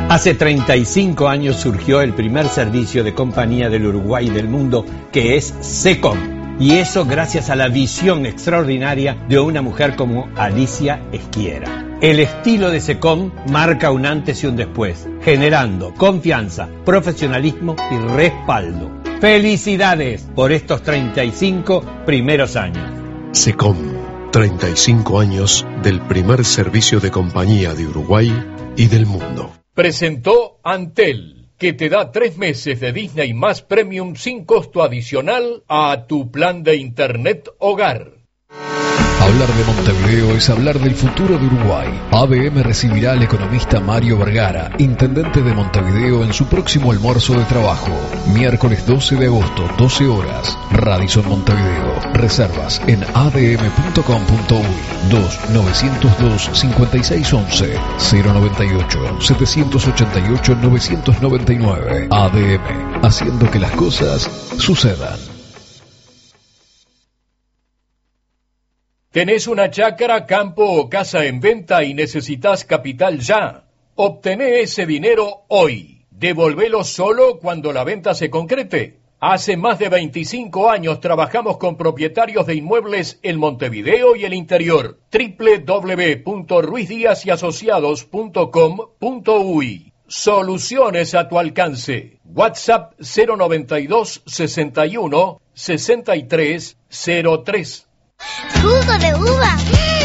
Hace 35 años surgió el primer servicio de compañía del Uruguay y del mundo, que es SECOM. Y eso gracias a la visión extraordinaria de una mujer como Alicia Esquiera. El estilo de SECOM marca un antes y un después, generando confianza, profesionalismo y respaldo. ¡Felicidades por estos 35 primeros años! SECOM, 35 años del primer servicio de compañía de Uruguay y del mundo. Presentó Antel, que te da 3 meses de Disney Más Premium sin costo adicional a tu plan de Internet Hogar. Hablar de Montevideo es hablar del futuro de Uruguay. ABM recibirá al economista Mario Vergara, intendente de Montevideo, en su próximo almuerzo de trabajo. Miércoles 12 de agosto, 12 horas. Radisson Montevideo. Reservas en adm.com.uy. 2-902-5611. 098-788-999. ADM. Haciendo que las cosas sucedan. ¿Tenés una chacra, campo o casa en venta y necesitas capital ya? Obtené ese dinero hoy. Devolvelo solo cuando la venta se concrete. Hace más de 25 años trabajamos con propietarios de inmuebles en Montevideo y el interior. www.ruizdiasyasociados.com.uy. Soluciones a tu alcance. WhatsApp 092 61 63 03. ¡Jugo de uva!